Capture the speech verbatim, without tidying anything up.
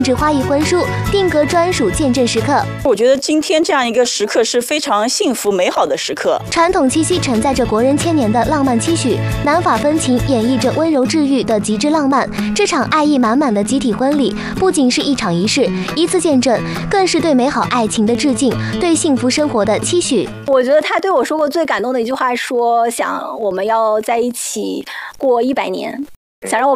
制花艺婚书，定格专属见证时刻。 我觉得今天这样一个时刻是非常幸福美好的时刻。 传统七夕承载着国人千年的浪漫期许，南法风情演绎着温柔治愈的极致浪漫。这场爱意满满的集体婚礼，不仅是一场仪式，一次见证，更是对美好爱情的致敬，对幸福生活的期许。 我觉得他对我说过最感动的一句话说，想我们要在一起过一百年，想让我